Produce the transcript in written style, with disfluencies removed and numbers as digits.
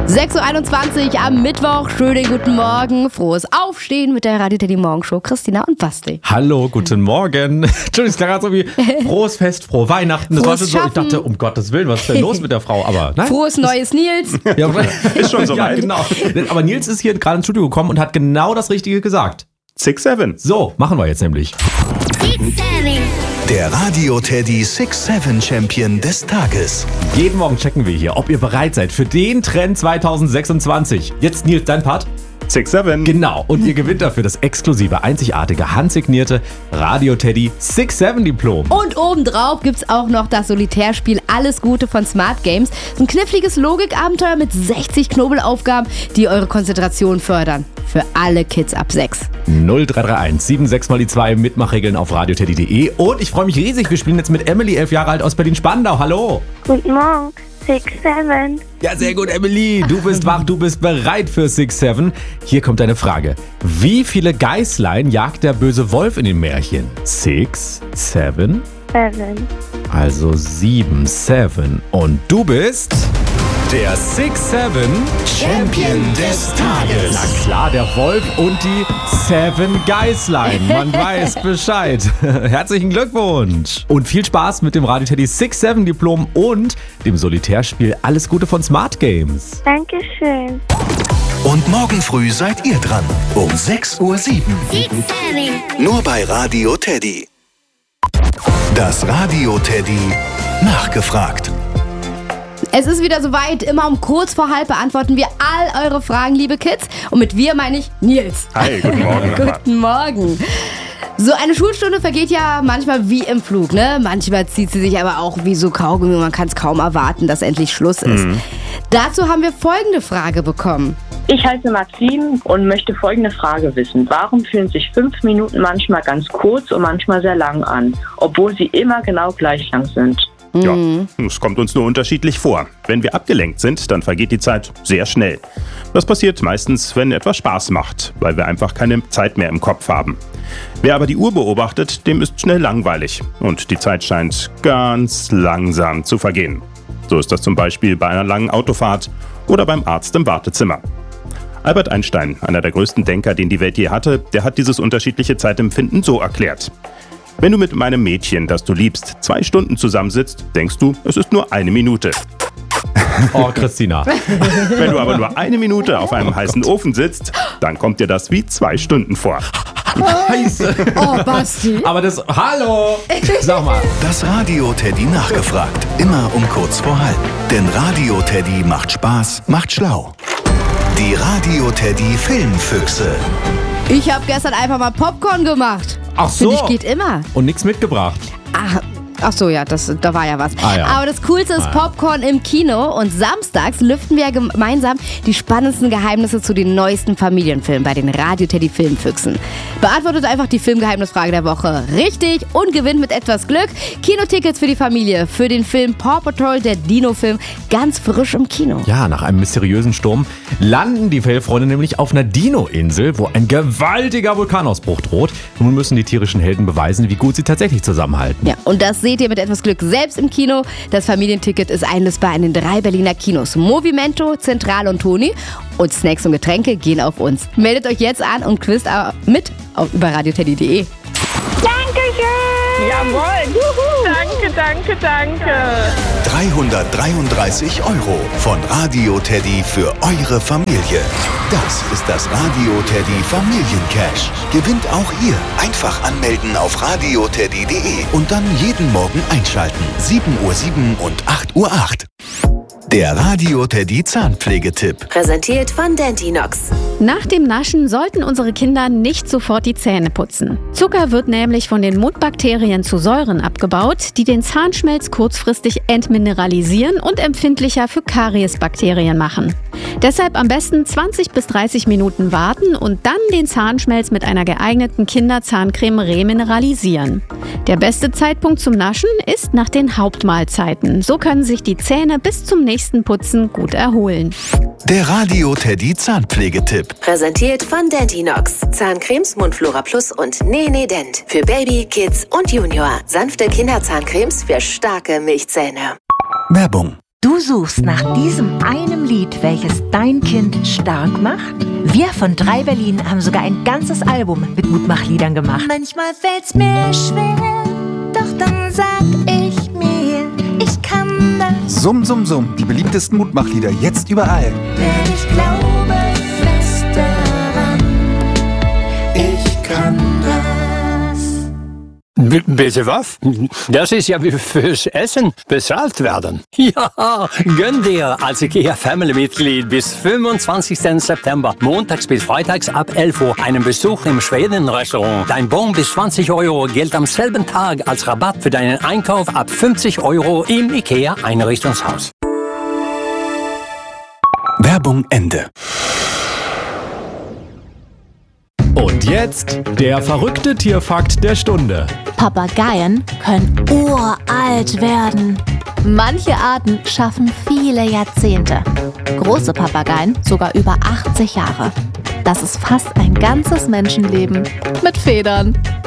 6.21 Uhr am Mittwoch. Schönen guten Morgen. Frohes Aufstehen mit der Radio Teddy Morgenshow. Christina und Basti. Hallo, guten Morgen. Entschuldigung, es klang gerade so wie frohes Fest, frohe Weihnachten. Das war schon so, ich dachte, um Gottes Willen, was ist denn los mit der Frau? Aber nein. Frohes neues Nils. Ja, ist schon so weit. Ja, genau. Aber Nils ist hier gerade ins Studio gekommen und hat genau das Richtige gesagt. 6-7. So, machen wir jetzt nämlich. 6-7. Der Radio Teddy 6-7 Champion des Tages. Jeden Morgen checken wir hier, ob ihr bereit seid für den Trend 2026. Jetzt Nils, dein Part. 6-7. Genau, und ihr gewinnt dafür das exklusive, einzigartige, handsignierte Radio Teddy 6-7 Diplom. Und obendrauf gibt's auch noch das Solitärspiel Alles Gute von Smart Games. Ein kniffliges Logikabenteuer mit 60 Knobelaufgaben, die eure Konzentration fördern. Für alle Kids ab 6. 0331 76 mal die 2 Mitmachregeln auf radioteddy.de. Und ich freue mich riesig, wir spielen jetzt mit Emily, 11 Jahre alt aus Berlin-Spandau. Hallo. Guten Morgen. 6-7. Ja, sehr gut, Emily. Du bist wach, du bist bereit für 6-7. Hier kommt deine Frage. Wie viele Geißlein jagt der böse Wolf in den Märchen? 6, 7? 7. Also 7, 7. Und du bist der 6-7 Champion des Tages. Na klar, der Wolf und die 7 Geißlein. Man weiß Bescheid. Herzlichen Glückwunsch. Und viel Spaß mit dem Radio Teddy 6-7 Diplom und dem Solitärspiel Alles Gute von Smart Games. Dankeschön. Und morgen früh seid ihr dran. Um 6:07 Uhr. 6-7. Nur bei Radio Teddy. Das Radio Teddy nachgefragt. Es ist wieder soweit. Immer um kurz vor halb beantworten wir all eure Fragen, liebe Kids. Und mit wir meine ich Nils. Hi, guten Morgen. Guten Morgen. So eine Schulstunde vergeht ja manchmal wie im Flug, ne? Manchmal zieht sie sich aber auch wie so Kaugummi. Man kann es kaum erwarten, dass endlich Schluss ist. Dazu haben wir folgende Frage bekommen. Ich heiße Maxim und möchte folgende Frage wissen. Warum fühlen sich 5 Minuten manchmal ganz kurz und manchmal sehr lang an, obwohl sie immer genau gleich lang sind? Ja, es kommt uns nur unterschiedlich vor. Wenn wir abgelenkt sind, dann vergeht die Zeit sehr schnell. Das passiert meistens, wenn etwas Spaß macht, weil wir einfach keine Zeit mehr im Kopf haben. Wer aber die Uhr beobachtet, dem ist schnell langweilig und die Zeit scheint ganz langsam zu vergehen. So ist das zum Beispiel bei einer langen Autofahrt oder beim Arzt im Wartezimmer. Albert Einstein, einer der größten Denker, den die Welt je hatte, der hat dieses unterschiedliche Zeitempfinden so erklärt. Wenn du mit meinem Mädchen, das du liebst, 2 Stunden zusammensitzt, denkst du, es ist nur 1 Minute. Oh, Christina. Wenn du aber nur 1 Minute auf einem heißen Ofen sitzt, dann kommt dir das wie 2 Stunden vor. Scheiße. Oh, Basti. Aber das... Hallo. Sag mal. Das Radio Teddy nachgefragt. Immer um kurz vor halb. Denn Radio Teddy macht Spaß, macht schlau. Die Radio Teddy Filmfüchse. Ich habe gestern einfach mal Popcorn gemacht. Ach so. Finde ich, geht immer. Und nichts mitgebracht. Ach so, ja, da war ja was. Ah, ja. Aber das Coolste ist Popcorn im Kino und samstags lüften wir gemeinsam die spannendsten Geheimnisse zu den neuesten Familienfilmen bei den Radio Teddy Filmfüchsen. Beantwortet einfach die Filmgeheimnisfrage der Woche richtig und gewinnt mit etwas Glück Kinotickets für die Familie für den Film Paw Patrol, der Dino-Film, ganz frisch im Kino. Ja, nach einem mysteriösen Sturm landen die Fellfreunde nämlich auf einer Dino-Insel, wo ein gewaltiger Vulkanausbruch droht. Nun müssen die tierischen Helden beweisen, wie gut sie tatsächlich zusammenhalten. Ja, und das seht ihr mit etwas Glück selbst im Kino. Das Familienticket ist einlösbar in den 3 Berliner Kinos. Movimento, Zentral und Toni. Und Snacks und Getränke gehen auf uns. Meldet euch jetzt an und quizt mit über radioteddy.de. Dankeschön! Jawohl! Juhu. Danke. 333 € von Radio Teddy für eure Familie. Das ist das Radio Teddy Familiencash. Gewinnt auch ihr. Einfach anmelden auf radioteddy.de und dann jeden Morgen einschalten. 7:07 Uhr und 8:08 Uhr. Der Radio Teddy Zahnpflegetipp. Präsentiert von Dentinox. Nach dem Naschen sollten unsere Kinder nicht sofort die Zähne putzen. Zucker wird nämlich von den Mundbakterien zu Säuren abgebaut, die den Zahnschmelz kurzfristig entmineralisieren und empfindlicher für Kariesbakterien machen. Deshalb am besten 20 bis 30 Minuten warten und dann den Zahnschmelz mit einer geeigneten Kinderzahncreme remineralisieren. Der beste Zeitpunkt zum Naschen ist nach den Hauptmahlzeiten. So können sich die Zähne bis zum nächsten Putzen gut erholen. Der Radio Teddy Zahnpflegetipp. Präsentiert von Dentinox. Zahncremes, Mundflora Plus und Nee Dent. Für Baby, Kids und Junior. Sanfte Kinderzahncremes für starke Milchzähne. Werbung. Du suchst nach diesem einem Lied, welches dein Kind stark macht? Wir von 3 Berlin haben sogar ein ganzes Album mit Mutmachliedern gemacht. Manchmal fällt's mir schwer, doch dann sag ich mir, ich kann das. Summ, summ, summ, die beliebtesten Mutmachlieder jetzt überall. Denn ich glaube fest daran, ich kann das. Bitte was? Das ist ja wie fürs Essen bezahlt werden. Ja, gönn dir als IKEA-Family-Mitglied bis 25. September, montags bis freitags ab 11 Uhr, einen Besuch im Schweden-Restaurant. Dein Bon bis 20 € gilt am selben Tag als Rabatt für deinen Einkauf ab 50 € im IKEA-Einrichtungshaus. Werbung Ende. Und jetzt der verrückte Tierfakt der Stunde. Papageien können uralt werden. Manche Arten schaffen viele Jahrzehnte. Große Papageien sogar über 80 Jahre. Das ist fast ein ganzes Menschenleben mit Federn.